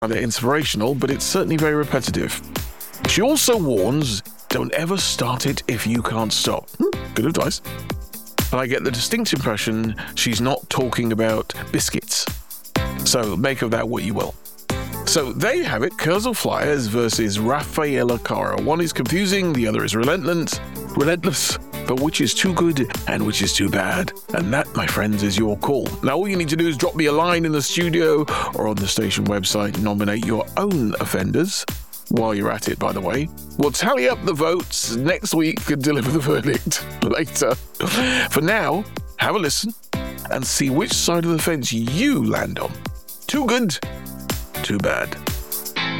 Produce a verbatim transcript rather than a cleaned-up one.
Rather inspirational, but it's certainly very repetitive. She also warns, don't ever start it if you can't stop. Hmm, good advice. But I get the distinct impression she's not talking about biscuits. So make of that what you will. So there you have it, Kurzel Flyers versus Rafaela Cara. One is confusing, the other is relentless, relentless, but which is too good and which is too bad? And that, my friends, is your call. Now all you need to do is drop me a line in the studio or on the station website, nominate your own offenders. While you're at it, by the way, we'll tally up the votes next week and deliver the verdict later. For now, have a listen and see which side of the fence you land on. Too good, too bad.